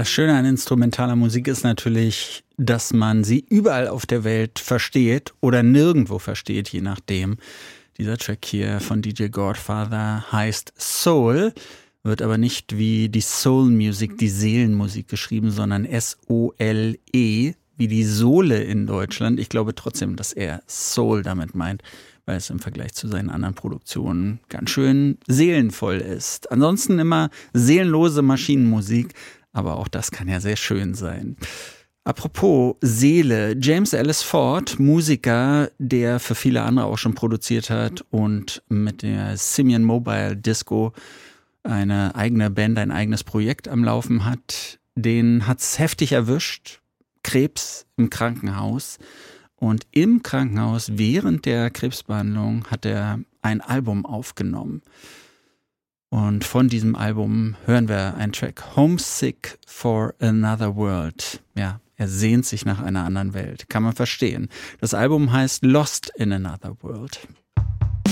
Das Schöne an instrumentaler Musik ist natürlich, dass man sie überall auf der Welt versteht oder nirgendwo versteht, je nachdem. Dieser Track hier von DJ Godfather heißt Soul, wird aber nicht wie die Soul Music, die Seelenmusik geschrieben, sondern S-O-L-E, wie die Sohle in Deutschland. Ich glaube trotzdem, dass er Soul damit meint, weil es im Vergleich zu seinen anderen Produktionen ganz schön seelenvoll ist. Ansonsten immer seelenlose Maschinenmusik, aber auch das kann ja sehr schön sein. Apropos Seele, James Ellis Ford, Musiker, der für viele andere auch schon produziert hat und mit der Simian Mobile Disco eine eigene Band, ein eigenes Projekt am Laufen hat, den hat's heftig erwischt. Krebs im Krankenhaus. Und im Krankenhaus während der Krebsbehandlung hat er ein Album aufgenommen. Und von diesem Album hören wir einen Track, Homesick for Another World. Ja, er sehnt sich nach einer anderen Welt. Kann man verstehen. Das Album heißt Lost in Another World.